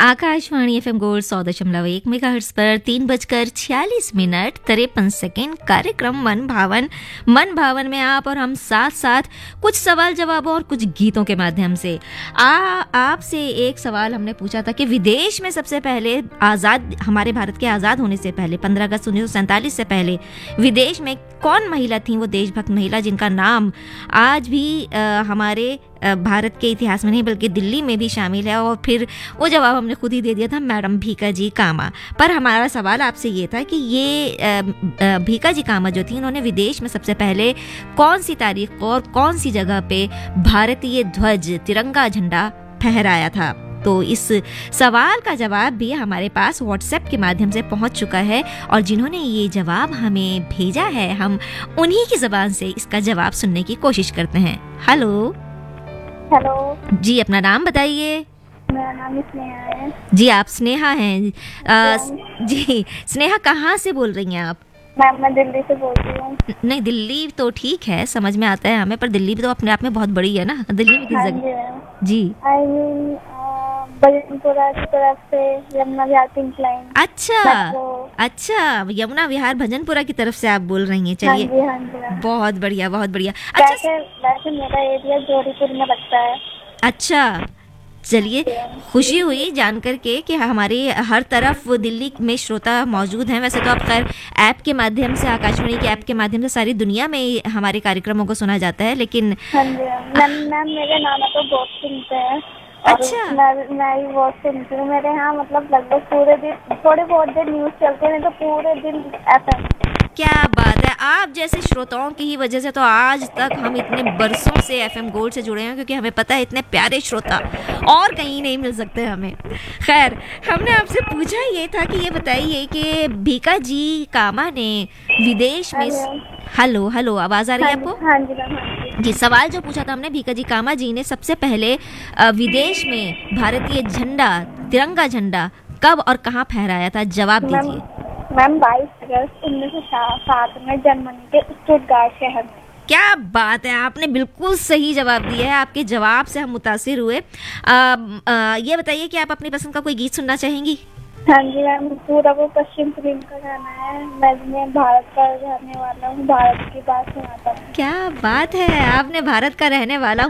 Akashvani FM gold 100.1 megahertz पर 3:46 कार्यक्रम मन भावन में आप और हम साथ साथ कुछ सवाल जवाबों और कुछ गीतों के माध्यम से आपसे एक सवाल हमने पूछा था कि विदेश में सबसे पहले हमारे भारत के आज़ाद होने से पहले 15 अगस्त 1947 से पहले विदेश में कौन महिला थी, वो देशभक्त महिला जिनका नाम आज भी हमारे भारत के इतिहास में नहीं बल्कि दिल्ली में भी शामिल है। और फिर वो जवाब हमने खुद ही दे दिया था, मैडम भीकाजी कामा। पर हमारा सवाल आपसे ये था कि ये भीकाजी कामा जो थी, उन्होंने विदेश में सबसे पहले कौन सी तारीख और कौन सी जगह पे भारतीय ध्वज तिरंगा झंडा फहराया था। तो इस सवाल का जवाब भी हमारे पास व्हाट्सएप के माध्यम से पहुंच चुका है और जिन्होंने ये जवाब हमें भेजा है, हम उन्हीं की ज़बान से इसका जवाब सुनने की कोशिश करते हैं। हेलो जी, अपना नाम बताइए। मेरा नाम स्नेहा है। जी, आप स्नेहा हैं। जी स्नेहा, कहाँ से बोल रही हैं आप? मैं दिल्ली से बोल रही हूँ। नहीं, दिल्ली तो ठीक है, समझ में आता है हमें, पर दिल्ली भी तो अपने आप में बहुत बड़ी है ना। दिल्ली में किस जगह? जी, आई मीन भजनपुरा की तरफ से यमुना विहार पिंक लाइन। अच्छा, यमुना विहार भजनपुरा की तरफ से आप बोल रही हैं। चलिए, बहुत बढ़िया, बहुत बढ़िया। अच्छा, वैसे मेरा एरिया जोधपुर में लगता है। अच्छा, चलिए, खुशी हुई जानकर के कि हमारी हर तरफ दिल्ली में श्रोता मौजूद हैं। वैसे तो आप खैर ऐप के माध्यम से, आकाशवाणी के ऐप के माध्यम से सारी दुनिया में हमारे कार्यक्रमों को सुना जाता है, लेकिन मैम मेरे नाना तो बहुत सुनते हैं। अच्छा, मैं भी बहुत सुनती हूँ। मेरे यहाँ मतलब लगभग पूरे दिन, थोड़े बहुत देर न्यूज़ चलते हैं तो पूरे दिन FM। क्या बात है, आप जैसे श्रोताओं की ही वजह से तो आज तक हम इतने बरसों से FM गोल्ड से जुड़े हैं, क्योंकि हमें पता है इतने प्यारे श्रोता और कहीं नहीं मिल सकते हमें। खैर, हमने आपसे पूछा ये था कि ये बताइए कि भीकाजी कामा ने विदेश में हेलो आवाज आ रही है आपको? हाँ जी मैम। जी, सवाल जो पूछा था हमने, भीकाजी कामा जी ने सबसे पहले विदेश में भारतीय झंडा, तिरंगा झंडा कब और कहाँ फहराया था? जवाब दीजिए। मैम 22 अगस्त 1907 में जर्मनी के स्टुटगार्ट शहर में। क्या बात है, आपने बिल्कुल सही जवाब दिया है। आपके जवाब से हम मुतासिर हुए। ये बताइए कि आप अपनी पसंद का कोई गीत सुनना चाहेंगी? हाँ जी मैम, पूरा वो पश्चिम फिल्म का गाना है। मैं भारत का रहने वाला हूँ, भारत की बात सुनाता हूँ। क्या बात है, आपने भारत का रहने वाला